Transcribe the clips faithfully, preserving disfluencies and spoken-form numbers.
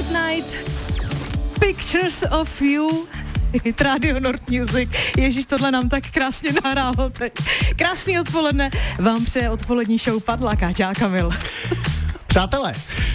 Midnight Pictures of You. Radio Nord Music. Ježíš, tohle nám tak krásně nahrálo teď. Krásný odpoledne. Vám přeje odpolední show Padla, Káťa a Kamil. Přátelé,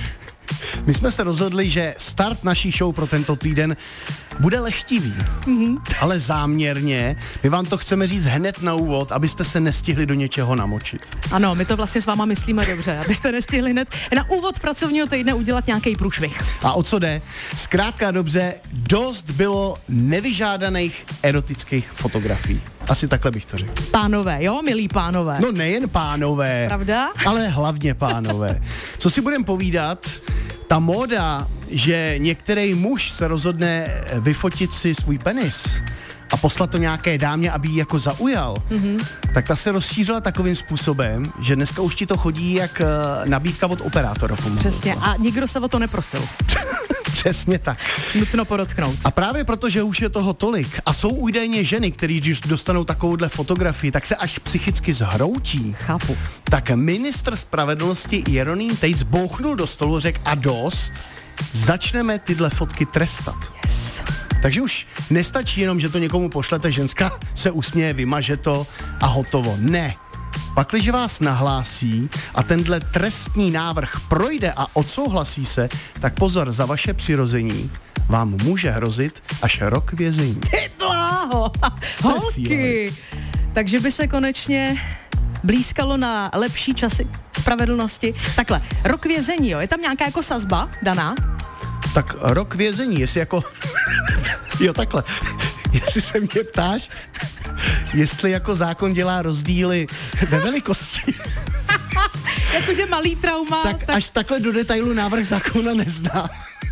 my jsme se rozhodli, že start naší show pro tento týden bude lehtivý, mm-hmm. ale záměrně. My vám to chceme říct hned na úvod, abyste se nestihli do něčeho namočit. Ano, my to vlastně s váma myslíme dobře, abyste nestihli hned na úvod pracovního týdne udělat nějaký průšvih. A o co jde? Zkrátka dobře, dost bylo nevyžádaných erotických fotografií. Asi takhle bych to řekl. Pánové, jo, milí pánové. No nejen pánové. Pravda? Ale hlavně pánové. Co si budem povídat, ta móda, že některý muž se rozhodne vyfotit si svůj penis a poslat to nějaké dámě, aby ji jako zaujal, mm-hmm. tak ta se rozšířila takovým způsobem, že dneska už ti to chodí jak uh, nabídka od operátora. Pomalu. Přesně, a nikdo se o to neprosil. Přesně tak. Nutno podotknout. A právě protože už je toho tolik a jsou údajně ženy, které když dostanou takovouhle fotografii, tak se až psychicky zhroutí. Chápu. Tak ministr spravedlnosti Jeroným Tejc bouchnul do stolu, řekl a dost, začneme tyhle fotky trestat. Yes. Takže už nestačí jenom, že to někomu pošlete, ženská se usměje, vymaže to a hotovo. Ne. Pakliže vás nahlásí a tenhle trestní návrh projde a odsouhlasí se, tak pozor, za vaše přirození vám může hrozit až rok vězení. Ty bláho, holky. Takže by se konečně blízkalo na lepší časy spravedlnosti. Takhle, rok vězení, jo, je tam nějaká jako sazba daná? Tak rok vězení, jestli jako... jo, takhle. Jestli se mě ptáš, jestli jako zákon dělá rozdíly ve velikosti. Jakože malý trauma. Tak, tak až takhle do detailu návrh zákona neznám.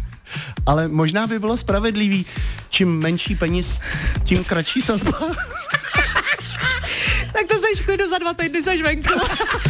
Ale možná by bylo spravedlivý, čím menší peníz, tím kratší sazba. Tak to seš v klidu, za dva týdny seš venku.